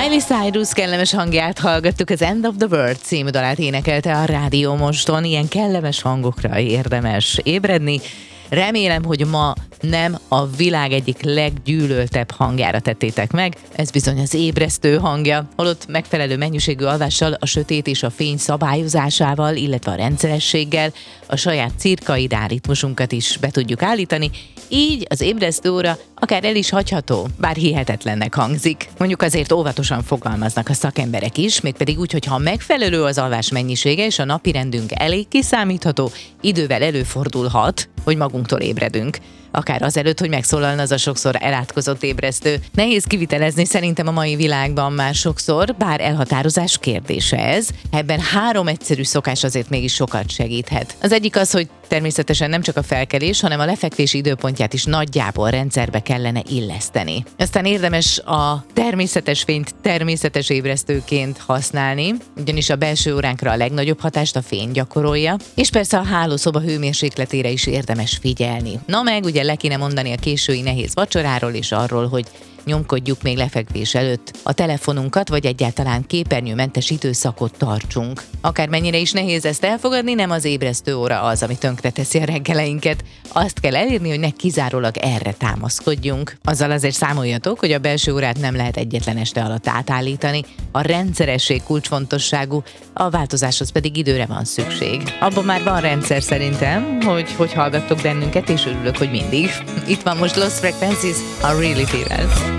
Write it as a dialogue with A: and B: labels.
A: Miley Cyrus kellemes hangját hallgattuk, az End of the World című dalát énekelte a Rádió Moston. Ilyen kellemes hangokra érdemes ébredni. Remélem, hogy ma nem a világ egyik leggyűlöltebb hangjára tettétek meg, ez bizony az ébresztő hangja, holott megfelelő mennyiségű alvással, a sötét és a fény szabályozásával, illetve a rendszerességgel a saját cirkaián ritmusunkat is be tudjuk állítani, így az ébresztő óra akár el is hagyható, bár hihetetlennek hangzik. Mondjuk azért óvatosan fogalmaznak a szakemberek is, mégpedig úgy, hogy ha megfelelő az alvás mennyisége és a napirendünk elég kiszámítható, idővel előfordulhat, hogy magunktól ébredünk. Akár azelőtt, hogy megszólalna az a sokszor elátkozott ébresztő. Nehéz kivitelezni szerintem a mai világban már sokszor, bár elhatározás kérdése ez. Ebben 3 egyszerű szokás azért mégis sokat segíthet. Az egyik az, hogy természetesen nem csak a felkelés, hanem a lefekvési időpontját is nagyjából rendszerbe kellene illeszteni. Aztán érdemes a természetes fényt természetes ébresztőként használni, ugyanis a belső óránkra a legnagyobb hatást a fény gyakorolja, és persze a hálószoba hőmérsékletére is érdemes figyelni. Na meg ugye le kéne mondani a késői nehéz vacsoráról és arról, hogy nyomkodjuk még lefekvés előtt a telefonunkat, vagy egyáltalán képernyőmentes időszakot tartsunk. Akármennyire is nehéz ezt elfogadni, nem az ébresztő óra az, ami tönkreteszi a reggeleinket. Azt kell elérni, hogy ne kizárólag erre támaszkodjunk. Azzal azért számoljatok, hogy a belső órát nem lehet egyetlen este alatt átállítani. A rendszeresség kulcsfontosságú, a változáshoz pedig időre van szükség. Abban már van rendszer szerintem, hogy hallgattok bennünket, és örülök, hogy mindig. Itt van most Lost Frequencies, a Really Feel-el.